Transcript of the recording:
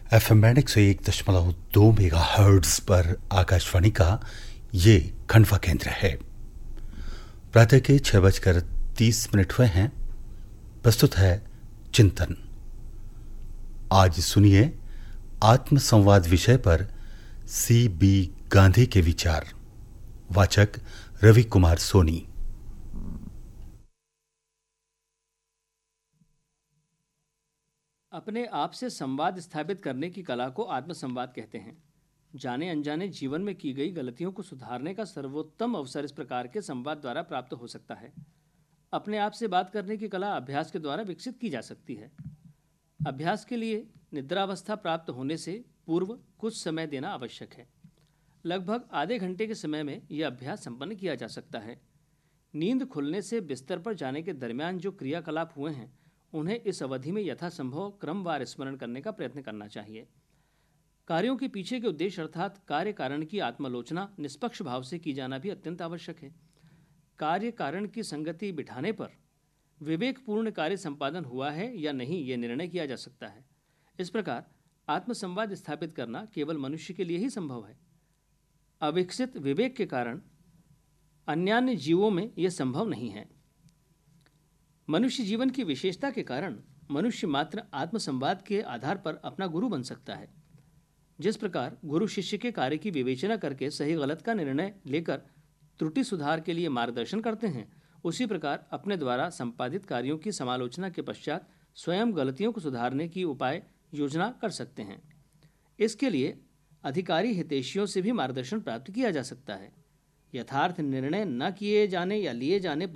FM band 101.2 mega hertz पर आकाशवाणी का ये खंडवा केंद्र है। प्रातः के 6:30 हुए हैं। प्रस्तुत है चिंतन। आज सुनिए आत्मसंवाद विषय पर C.B. गांधी के विचार। वाचक रवि कुमार सोनी। अपने आप से संवाद स्थापित करने की कला को आत्मसंवाद कहते हैं। जाने अनजाने जीवन में की गई गलतियों को सुधारने का सर्वोत्तम अवसर इस प्रकार के संवाद द्वारा प्राप्त हो सकता है। अपने आप से बात करने की कला अभ्यास के द्वारा विकसित की जा सकती है। अभ्यास के लिए निद्रावस्था प्राप्त होने से पूर्व कुछ समय देना आवश्यक है। लगभग आधे घंटे के समय में यह अभ्यास संपन्न किया जा सकता है। नींद खुलने से बिस्तर पर जाने के दरमियान जो क्रियाकलाप हुए हैं उन्हें इस अवधि में यथासंभव क्रमवार स्मरण करने का प्रयत्न करना चाहिए। कार्यों के पीछे के उद्देश्य अर्थात कार्य कारण की आत्मालोचना निष्पक्ष भाव से की जाना भी अत्यंत आवश्यक है। कार्य कारण की संगति बिठाने पर विवेकपूर्ण कार्य संपादन हुआ है या नहीं यह निर्णय किया जा सकता है। इस प्रकार आत्मसंवाद स्थापित करना केवल मनुष्य के लिए ही संभव है। अविकसित विवेक के कारण अन्यान्य जीवों में यह संभव नहीं है। मनुष्य जीवन की विशेषता के कारण मनुष्य मात्र आत्मसंवाद के आधार पर अपना गुरु बन सकता है। जिस प्रकार गुरु शिष्य के कार्य की विवेचना करके सही गलत का निर्णय लेकर त्रुटि सुधार के लिए मार्गदर्शन करते हैं, उसी प्रकार अपने द्वारा संपादित कार्यों की समालोचना के पश्चात स्वयं गलतियों को सुधारने की उपाय योजना कर सकते हैं। इसके लिए अधिकारी हितैषियों से भी मार्गदर्शन प्राप्त किया जा सकता है। यथार्थ निर्णय न किए जाने या लिए जाने